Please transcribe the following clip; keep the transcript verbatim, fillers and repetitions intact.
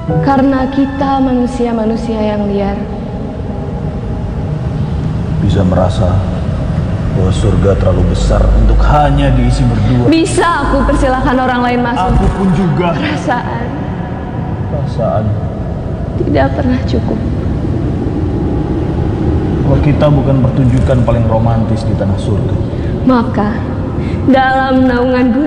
Karena kita manusia-manusia yang liar bisa merasa bahwa surga terlalu besar untuk hanya diisi berdua. Bisa aku persilahkan orang lain masuk. Aku pun juga. Perasaan Perasaan tidak pernah cukup. kalau kita bukan pertunjukan paling romantis di tanah surga. Maka dalam naungan